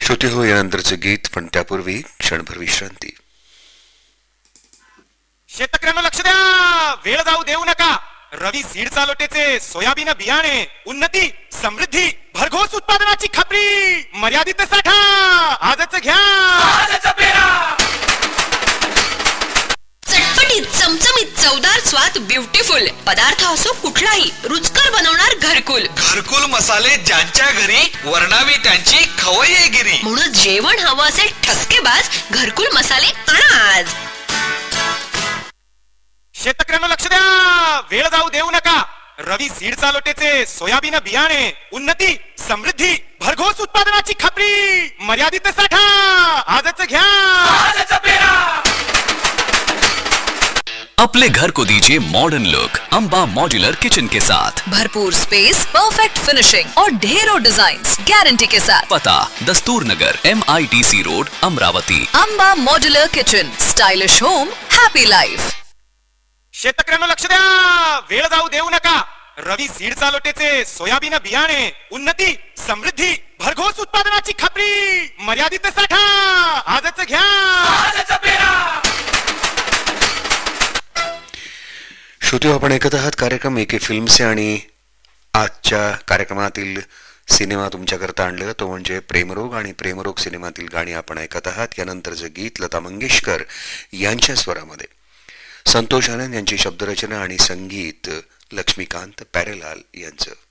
श्रोते हो, यानंतरचे गीत, पण त्यापूर्वी क्षणभर विश्रांती. शेतकऱ्यांना लक्ष द्या, वेळ जाऊ देऊ नका. रवी सीड चालोटेचे सोयाबीन बियाणे, उन्नती, समृद्धी, भरघोस उत्पादनाची खात्री, मर्यादित साठा आजच घ्या. चटपटीत, चमचमीत, चवदार स्वाद, ब्युटिफुल पदार्थ असो कुठलाही, रुचकर बनवणार घरकुल. घरकुल मसाले ज्यांच्या घरी, वर्णावी त्यांची खवय्येगिरी. म्हणून जेवण हवं असेल ठसकेबाज, घरकुल मसाले आणा आज. शेतकऱ्यांना लक्ष द्या, वेळ जाऊ देऊ नका. रवी सीड चालोटेचे सोयाबीन बियाणे, उन्नती, समृद्धी, भरघोस उत्पादनाची खात्री, मर्यादित साठा आजच घ्या. अपने घर को दीजिए modern look Amba modular kitchen के साथ. भरपूर स्पेस, परफेक्ट फिनिशिंग और ढेरों डिजाइन्स गारंटी के साथ. पता दस्तूर नगर, MITC road, Amravati. Amba modular kitchen, stylish home, happy life. शेतकऱ्यांना लक्ष द्या, वेळ जाऊ देऊ नका. रवी सीड चालोटेचे सोयाबीन बियाणे, उन्नती, समृद्धी, भरघोस उत्पादनाची खात्री, मर्यादित साठा आजच घ्या. श्रोते, आपण ऐकत आहात कार्यक्रम एके फिल्मचे आणि आजच्या कार्यक्रमातील सिनेमा तुमच्याकरता आणलेला तो म्हणजे प्रेमरोग, आणि प्रेमरोग सिनेमातील गाणी आपण ऐकत आहात. यानंतरचे गीत लता मंगेशकर यांच्या स्वरामध्ये, संतोष आनंद यांची शब्दरचना आणि संगीत लक्ष्मीकांत प्यारेलाल यांचं.